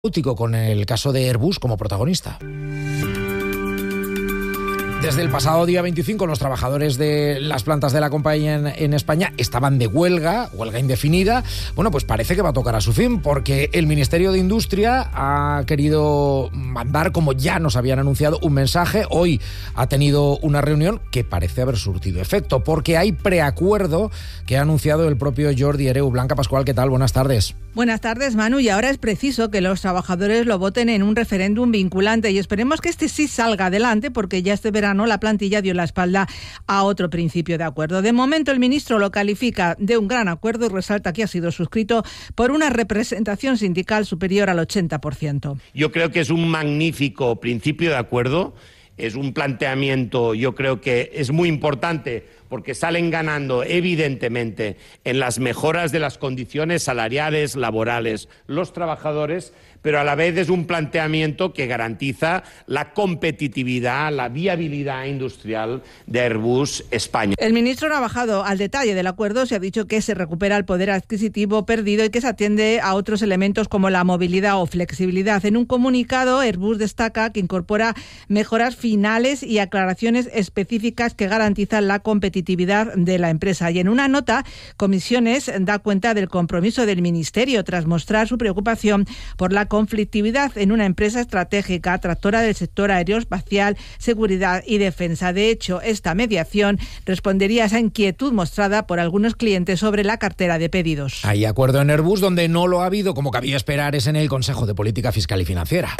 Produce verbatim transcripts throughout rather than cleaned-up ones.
con el caso de Airbus como protagonista. Desde el pasado día veinticinco, los trabajadores de las plantas de la compañía en, en España estaban de huelga, huelga indefinida. Bueno, pues parece que va a tocar a su fin, porque el Ministerio de Industria ha querido mandar, como ya nos habían anunciado, un mensaje. Hoy ha tenido una reunión que parece haber surtido efecto, porque hay preacuerdo que ha anunciado el propio Jordi Hereu. Blanca Pascual, ¿qué tal? Buenas tardes. Buenas tardes, Manu. Y ahora es preciso que los trabajadores lo voten en un referéndum vinculante y esperemos que este sí salga adelante, porque ya este verano la plantilla dio la espalda a otro principio de acuerdo. De momento, el ministro lo califica de un gran acuerdo y resalta que ha sido suscrito por una representación sindical superior al ochenta por ciento. Yo creo que es un magnífico principio de acuerdo. Es un planteamiento, yo creo que es muy importante, porque salen ganando evidentemente en las mejoras de las condiciones salariales, laborales, los trabajadores, pero a la vez es un planteamiento que garantiza la competitividad, la viabilidad industrial de Airbus España. El ministro no ha bajado al detalle del acuerdo, se ha dicho que se recupera el poder adquisitivo perdido y que se atiende a otros elementos como la movilidad o flexibilidad. En un comunicado, Airbus destaca que incorpora mejoras finales y aclaraciones específicas que garantizan la competitividad de la empresa. Y en una nota, Comisiones da cuenta del compromiso del Ministerio tras mostrar su preocupación por la conflictividad en una empresa estratégica, tractora del sector aeroespacial, seguridad y defensa. De hecho, esta mediación respondería a esa inquietud mostrada por algunos clientes sobre la cartera de pedidos. Hay acuerdo en Airbus. Donde no lo ha habido, como cabía esperar, es en el Consejo de Política Fiscal y Financiera.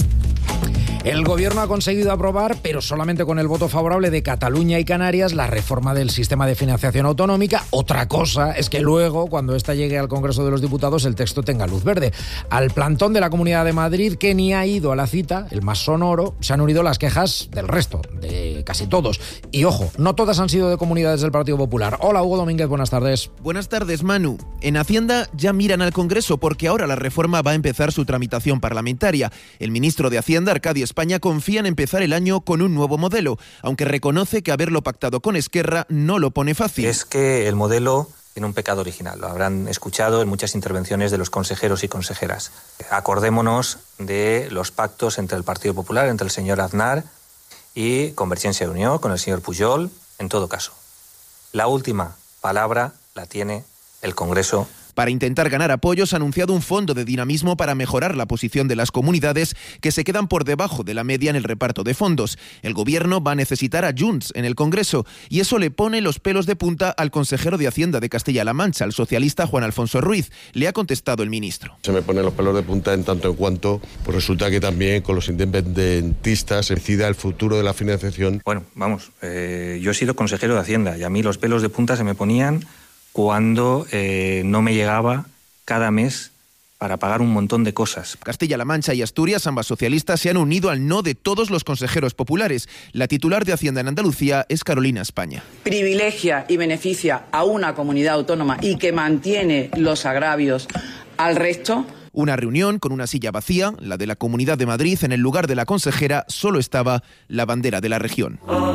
El Gobierno ha conseguido aprobar, pero solamente con el voto favorable de Cataluña y Canarias, la reforma del sistema de financiación autonómica. Otra cosa es que luego, cuando esta llegue al Congreso de los Diputados, el texto tenga luz verde. Al plantón de la Comunidad de Madrid, que ni ha ido a la cita, el más sonoro, se han unido las quejas del resto, de casi todos. Y ojo, no todas han sido de comunidades del Partido Popular. Hola, Hugo Domínguez, buenas tardes. Buenas tardes, Manu. En Hacienda ya miran al Congreso, porque ahora la reforma va a empezar su tramitación parlamentaria. El ministro de Hacienda, Arcadi España, confía en empezar el año con un nuevo modelo, aunque reconoce que haberlo pactado con Esquerra no lo pone fácil. Es que el modelo tiene un pecado original, lo habrán escuchado en muchas intervenciones de los consejeros y consejeras. Acordémonos de los pactos entre el Partido Popular, entre el señor Aznar y Convergencia y Unió, con el señor Pujol, en todo caso. La última palabra la tiene el Congreso. Para intentar ganar apoyos, ha anunciado un fondo de dinamismo para mejorar la posición de las comunidades que se quedan por debajo de la media en el reparto de fondos. El Gobierno va a necesitar a Junts en el Congreso y eso le pone los pelos de punta al consejero de Hacienda de Castilla-La Mancha, el socialista Juan Alfonso Ruiz. Le ha contestado el ministro. Se me ponen los pelos de punta en tanto en cuanto pues resulta que también con los independentistas se decida el futuro de la financiación. Bueno, vamos, eh, yo he sido consejero de Hacienda y a mí los pelos de punta se me ponían cuando eh, no me llegaba cada mes para pagar un montón de cosas. Castilla-La Mancha y Asturias, ambas socialistas, se han unido al no de todos los consejeros populares. La titular de Hacienda en Andalucía es Carolina España. Privilegia y beneficia a una comunidad autónoma y que mantiene los agravios al resto. Una reunión con una silla vacía, la de la Comunidad de Madrid. En el lugar de la consejera solo estaba la bandera de la región.